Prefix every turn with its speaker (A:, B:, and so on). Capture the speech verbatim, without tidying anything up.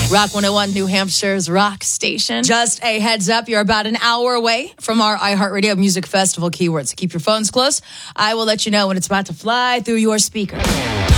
A: Rock one oh one, New Hampshire's rock station. Just a heads up, you're about an hour away from our iHeartRadio Music Festival keywords. So keep your phones close. I will let you know when it's about to fly through your speaker.